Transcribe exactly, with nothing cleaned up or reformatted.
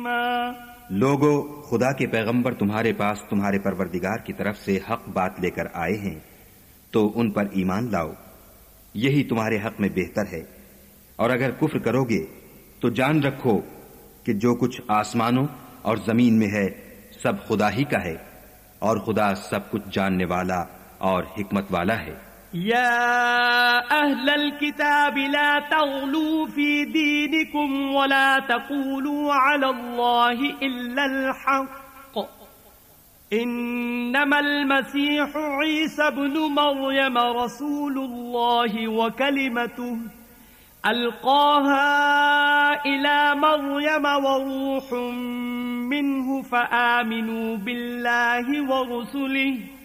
लोगो, खुदा के पैगंबर तुम्हारे पास तुम्हारे परवरदिगार की तरफ से हक बात लेकर आए हैं, तो उन पर ईमान लाओ, यही तुम्हारे हक में बेहतर है। और अगर कुफ्र करोगे तो जान रखो कि जो कुछ आसमानों और जमीन में है सब खुदा ही का है, और खुदा सब कुछ जानने वाला और हिकमत वाला है। या अहलल किताब ला तग़लू फी दीनिकुम वला तक़ूलू अला अल्लाहि इल्लल हक़ इन्नमल मसीहु ईसा इब्नु मर्यम रसूलुल्लाहि व कलिमतुहु अलक़ाहा इला मर्यम व रूहुम मिन्हु फ़आमिनू बिल्लाहि व रुसुलिहि